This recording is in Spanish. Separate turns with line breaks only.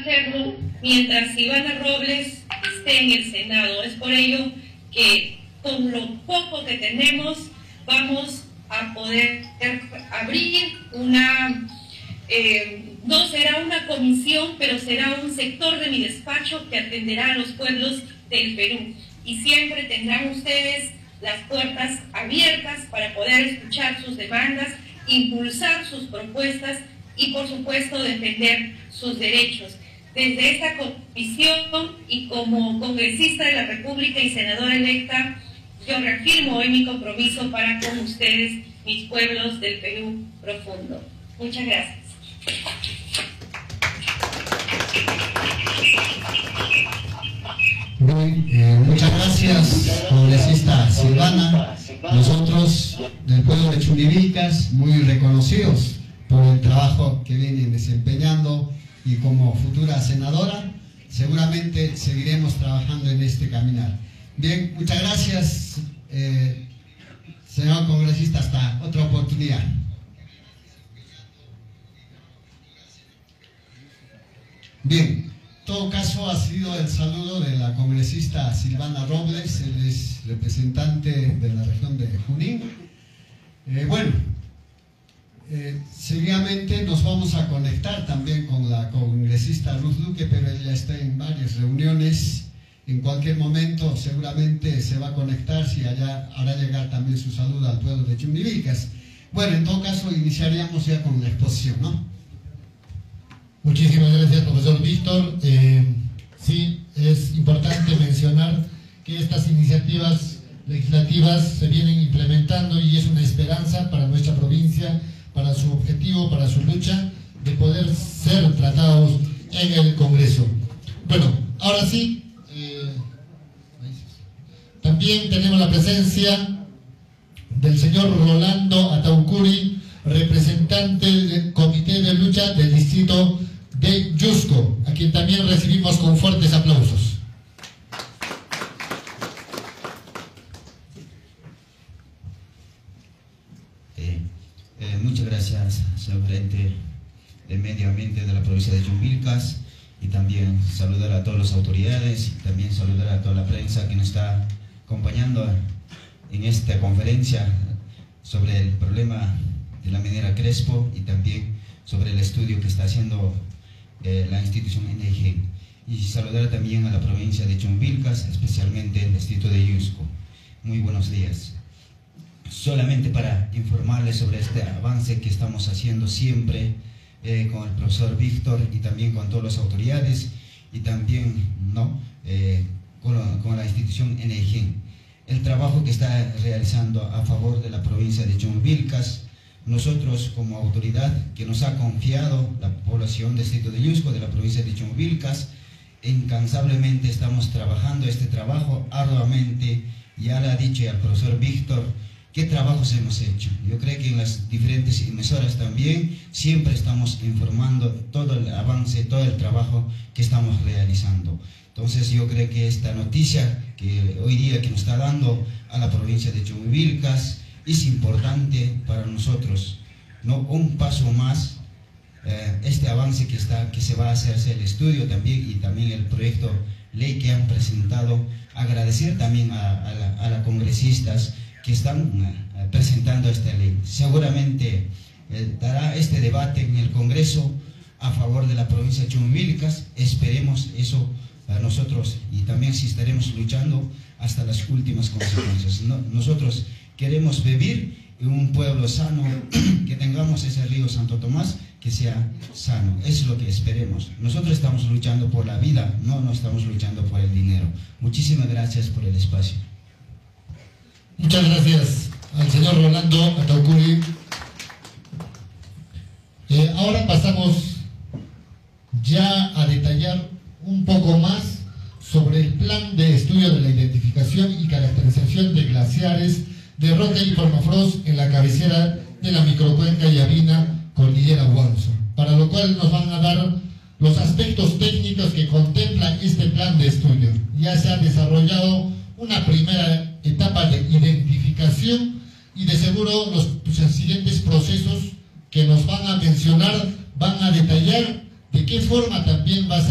hacerlo mientras Silvana Robles esté en el Senado. Es por ello que con lo poco que tenemos vamos a poder abrir una, no será una comisión, pero será un sector de mi despacho que atenderá a los pueblos del Perú. Y siempre tendrán ustedes las puertas abiertas para poder escuchar sus demandas, impulsar sus propuestas y, por supuesto, defender sus derechos. Desde esta comisión y como congresista de la República y senadora electa, yo reafirmo hoy mi compromiso para con ustedes, mis pueblos del Perú profundo. Muchas gracias.
Bien, muchas gracias, congresista Silvana. Nosotros del pueblo de Chumbivilcas, muy reconocidos por el trabajo que vienen desempeñando, y como futura senadora seguramente seguiremos trabajando en este caminar. Bien, muchas gracias, señor congresista, hasta otra oportunidad. Bien, en todo caso ha sido el saludo de la congresista Silvana Robles, él es representante de la región de Junín. Seguidamente nos vamos a conectar también con la congresista Ruth Luque, pero ella está en varias reuniones. En cualquier momento seguramente se va a conectar, si allá hará llegar también su saludo al pueblo de Chumbivilcas. Bueno, en todo caso iniciaríamos ya con la exposición, ¿no?
Muchísimas gracias, profesor Víctor. Sí, es importante mencionar que estas iniciativas legislativas se vienen implementando y es una esperanza para nuestra provincia, para su objetivo, para su lucha de poder ser tratados en el Congreso. Bueno, ahora sí, también tenemos la presencia del señor Rolando Ataucuri, representante del Comité de Lucha del Distrito de Yusco, a quien también recibimos con fuertes aplausos.
Muchas gracias, señor gerente de Medio Ambiente de la provincia de Chumbivilcas, y también saludar a todas las autoridades y también saludar a toda la prensa que nos está acompañando en esta conferencia sobre el problema de la minera Crespo y también sobre el estudio que está haciendo la institución NG. Y saludar también a la provincia de Chumbivilcas, especialmente el distrito de Yusco. Muy buenos días. Solamente para informarles sobre este avance que estamos haciendo siempre con el profesor Víctor y también con todas las autoridades y también con la institución NG. El trabajo que está realizando a favor de la provincia de Chumbivilcas, nosotros como autoridad que nos ha confiado la población del distrito de Yusco, de la provincia de Chumbivilcas, incansablemente estamos trabajando este trabajo arduamente. Ya le ha dicho al profesor Víctor qué trabajos hemos hecho. Yo creo que en las diferentes emisoras también siempre estamos informando todo el avance, todo el trabajo que estamos realizando. Entonces yo creo que esta noticia que hoy día que nos está dando a la provincia de Chumbivilcas es importante para nosotros, ¿no? Un paso más, este avance que se va a hacerse el estudio también y también el proyecto ley que han presentado. Agradecer también a las congresistas que están presentando esta ley. Seguramente dará este debate en el Congreso a favor de la provincia de Chumbivilcas. Esperemos eso a nosotros y también si estaremos luchando hasta las últimas consecuencias. Nosotros queremos vivir en un pueblo sano, que tengamos ese río Santo Tomás que sea sano. Es lo que esperemos. Nosotros estamos luchando por la vida, no estamos luchando por el dinero. Muchísimas gracias por el espacio.
Muchas gracias al señor Rolando Ataucuri. Ahora pasamos ya a detallar un poco más sobre el plan de estudio de la identificación y caracterización de glaciares de roca y permafrost en la cabecera de la microcuenca Yavina Cordillera Huanzo, para lo cual nos van a dar los aspectos técnicos que contempla este plan de estudio. Ya se ha desarrollado una primera etapa de identificación y de seguro los siguientes procesos que nos van a mencionar van a detallar de qué forma también va a ser